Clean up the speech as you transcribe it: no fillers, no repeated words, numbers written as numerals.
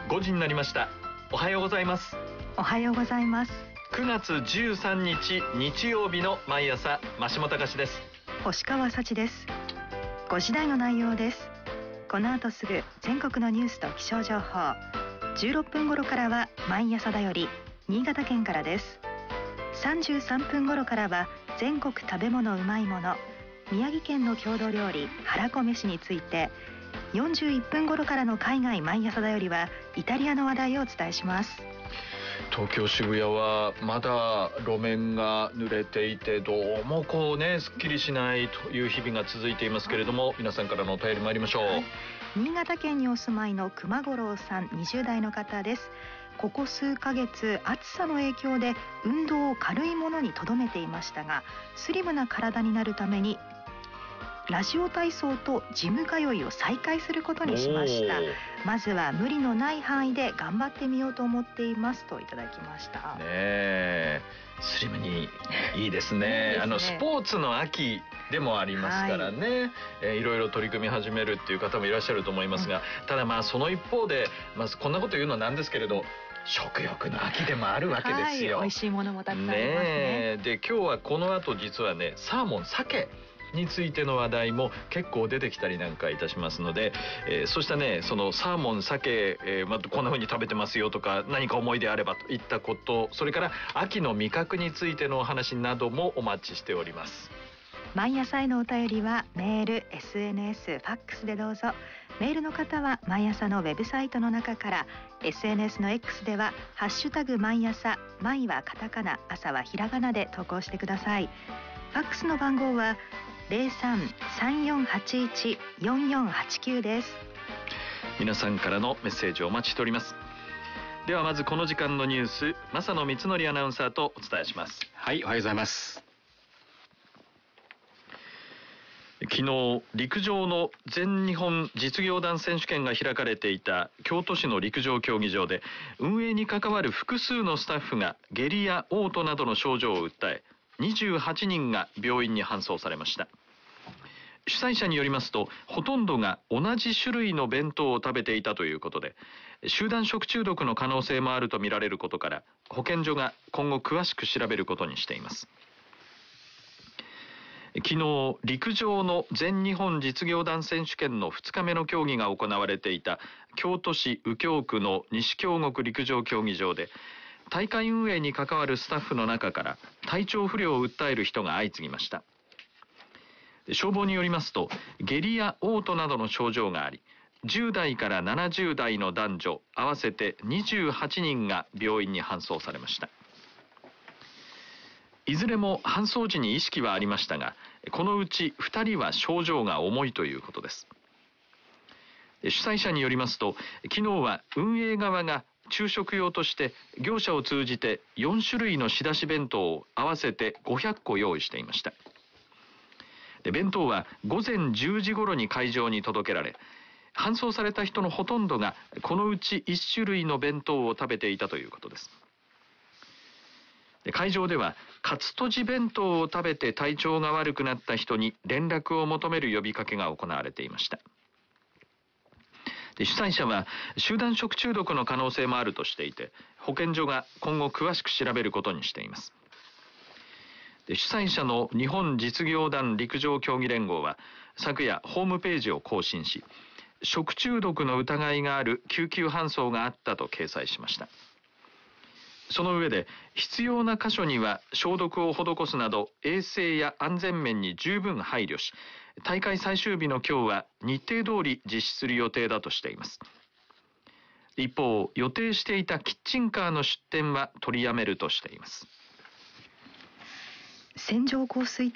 5時になりました。おはようございます。 おはようございます。 9月13日日曜日の毎朝、増本隆です。 星川幸です。5時台の内容です。この後すぐ全国のニュースと気象情報、16分頃からは毎朝だより新潟県からです。33分頃からは全国食べ物うまいもの、宮城県の郷土料理はらこ飯について、41分頃からの海外毎朝だよりはイタリアの話題をお伝えします。 東京渋谷はまだ路面が濡れていて、どうもすっきりしないという日々が続いていますけれども、皆さんからのお便り参りましょう。 新潟県にお住まいの熊五郎さん、20代の方です。ここ数ヶ月暑さの影響で運動を軽いものにとどめていましたが、スリムな体になるためにラジオ体操とジム通いを再開することにしました。まずは無理のない範囲で頑張ってみようと思っています、といただきました。 スリムにいいですね。スポーツの秋でもありますからね、いろいろ取り組み始めるっていう方もいらっしゃると思いますが、ただその一方で、こんなこと言うのなんですけれど、食欲の秋でもあるわけですよ。 美味しいものもたくさんありますね。 で、今日はこの後実はサーモン、鮭についての話題も結構出てきたりなんかいたしますので、そうしたそのサーモン、鮭、こんな風に食べてますよとか、何か思い出あればといったこと、それから秋の味覚についてのお話などもお待ちしております。 毎朝へのお便りはメール、SNS、ファックスでどうぞ。メールの方は毎朝のウェブサイトの中から、 SNS の X ではハッシュタグ毎朝、毎はカタカナ、朝はひらがなで投稿してください。ファックスの番号は03-3481-4489です。 皆さんからのメッセージをお待ちしております。ではまずこの時間のニュース、正野光則アナウンサーとお伝えします。 はい、おはようございます。 昨日、陸上の全日本実業団選手権が開かれていた京都市の陸上競技場で、運営に関わる複数のスタッフが下痢や嘔吐などの症状を訴え、28人が病院に搬送されました。主催者によりますと、ほとんどが同じ種類の弁当を食べていたということで、集団食中毒の可能性もあるとみられることから、保健所が今後詳しく調べることにしています。昨日、陸上の全日本実業団選手権の2日目の競技が行われていた京都市右京区の西京極陸上競技場で、大会運営に関わるスタッフの中から体調不良を訴える人が相次ぎました。消防によりますと、下痢や嘔吐などの症状があり、10代から70代の男女合わせて28人が病院に搬送されました。いずれも搬送時に意識はありましたが、このうち2人は症状が重いということです。主催者によりますと、昨日は運営側が昼食用として業者を通じて4種類の仕出し弁当を合わせて500個用意していました。弁当は午前10時頃に会場に届けられ、搬送された人のほとんどがこのうち1種類の弁当を食べていたということです。会場ではカツとじ弁当を食べて体調が悪くなった人に連絡を求める呼びかけが行われていました。主催者は集団食中毒の可能性もあるとしていて、保健所が今後詳しく調べることにしています。主催者の日本実業団陸上競技連合は昨夜ホームページを更新し、食中毒の疑いがある救急搬送があったと掲載しました。その上で、必要な箇所には消毒を施すなど衛生や安全面に十分配慮し、大会最終日の今日は日程通り実施する予定だとしています。一方、予定していたキッチンカーの出店は取りやめるとしています。 線状降水帯